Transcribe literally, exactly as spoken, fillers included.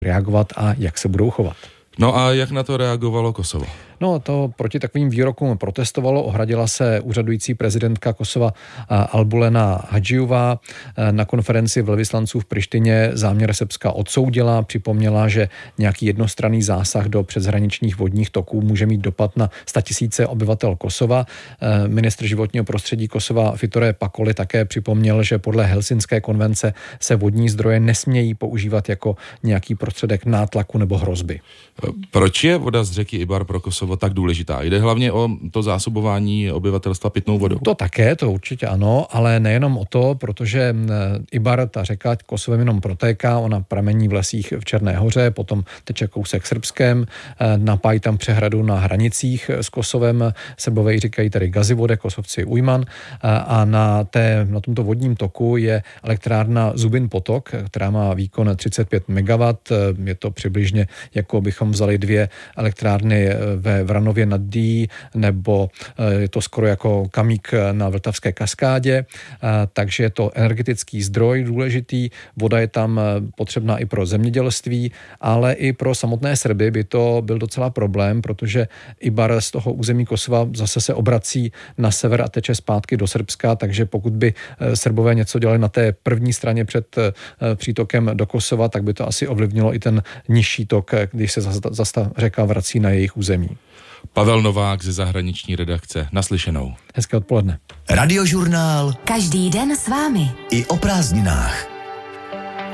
reagovat a jak se budou chovat. No a jak na to reagovalo Kosovo? No, to proti takovým výrokům protestovalo, ohradila se úřadující prezidentka Kosova Albulena Hadžiová. Na konferenci velvyslanců v Prištině záměr Srbska odsoudila, připomněla, že nějaký jednostranný zásah do přeshraničních vodních toků může mít dopad na statisíce obyvatel Kosova. Ministr životního prostředí Kosova Fitore Pakoli také připomněl, že podle Helsinské konvence se vodní zdroje nesmějí používat jako nějaký prostředek nátlaku nebo hrozby. Proč je voda z řeky Ibar pro Kosovo tak důležitá? Jde hlavně o to zásobování obyvatelstva pitnou vodou? To také, to určitě ano, ale nejenom o to, protože Ibar, ta řeka Kosovem jenom protéká, ona pramení v lesích v Černé Hoře, potom teče kousek Srbskem, napájí tam přehradu na hranicích s Kosovem, Srbové říkají tady Gazivode, Kosovci Ujman, a na, té, na tomto vodním toku je elektrárna Zubin Potok, která má výkon třicet pět megawattů, je to přibližně jako bychom vzali dvě elektrárny ve Vranově nad Dí, nebo je to skoro jako Kamík na Vltavské kaskádě, takže je to energetický zdroj důležitý, voda je tam potřebná i pro zemědělství, ale i pro samotné Srby by to byl docela problém, protože Ibar z toho území Kosova zase se obrací na sever a teče zpátky do Srbska, takže pokud by Srbové něco dělali na té první straně před přítokem do Kosova, tak by to asi ovlivnilo i ten nižší tok, když se zase ta řeka vrací na jejich území. Pavel Novák ze zahraniční redakce. Naslyšenou. Hezké odpoledne. Radiožurnál. Každý den s vámi. I o prázdninách.